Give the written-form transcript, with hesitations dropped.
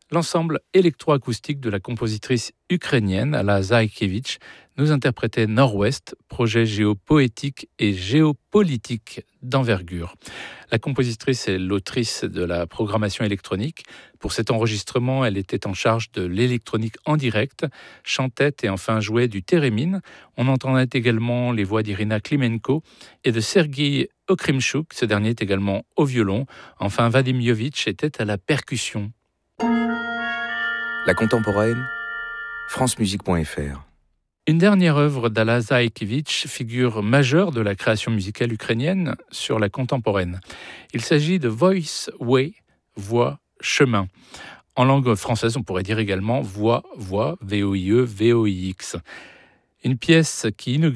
L'ensemble électroacoustique de la compositrice ukrainienne Alla Zaïkevitch nous interprétait Nord-Ouest, projet géopoétique et géopolitique d'envergure. La compositrice est l'autrice de la programmation électronique. Pour cet enregistrement, elle était en charge de l'électronique en direct, chantait et enfin jouait du thérémine. On entendait également les voix d'Irina Klimenko et de Sergueï Okrymchuk, ce dernier est également au violon. Enfin, Vadim Jovic était à la percussion. La contemporaine, francemusique.fr. Une dernière œuvre d'Alla Zaïkevitch, figure majeure de la création musicale ukrainienne sur la contemporaine. Il s'agit de Voice Way, voix, chemin. En langue française, on pourrait dire également voix, voix, VOIE, VOIX. Une pièce qui inaugure